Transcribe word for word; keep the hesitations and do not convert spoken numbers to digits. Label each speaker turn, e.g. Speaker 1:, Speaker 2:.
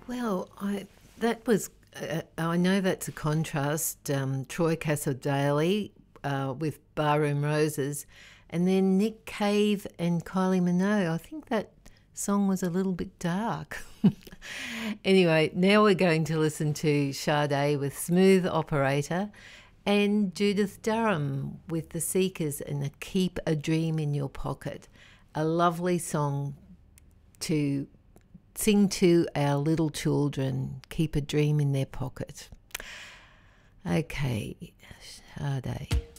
Speaker 1: Well, I that was uh, I know that's a contrast. Um, Troy Cassar-Daley uh, with Barroom Roses, and then Nick Cave and Kylie Minogue. I think that song was a little bit dark. Anyway, now we're going to listen to Sade with Smooth Operator and Judith Durham with The Seekers and the Keep a Dream in Your Pocket. A lovely song to sing to our little children. Keep a dream in their pocket. Okay, Sade.